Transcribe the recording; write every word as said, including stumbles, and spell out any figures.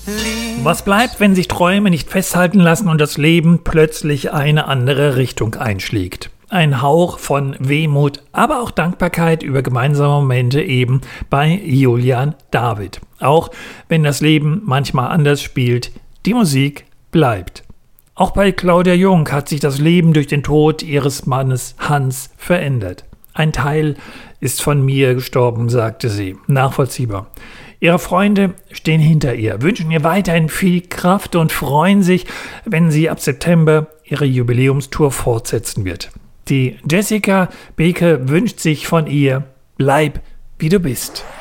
Was bleibt, wenn sich Träume nicht festhalten lassen und das Leben plötzlich eine andere Richtung einschlägt? Ein Hauch von Wehmut, aber auch Dankbarkeit über gemeinsame Momente eben bei Julian David. Auch wenn das Leben manchmal anders spielt, die Musik bleibt. Auch bei Claudia Jung hat sich das Leben durch den Tod ihres Mannes Hans verändert. Ein Teil ist von mir gestorben, sagte sie. Nachvollziehbar. Ihre Freunde stehen hinter ihr, wünschen ihr weiterhin viel Kraft und freuen sich, wenn sie ab September ihre Jubiläumstour fortsetzen wird. Die Jessica Beke wünscht sich von ihr: Bleib, wie du bist.